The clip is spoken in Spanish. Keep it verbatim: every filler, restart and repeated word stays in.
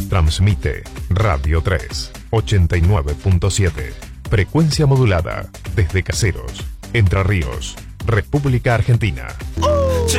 Transmite Radio tres, ochenta y nueve punto siete. Frecuencia modulada desde Caseros, Entre Ríos, República Argentina.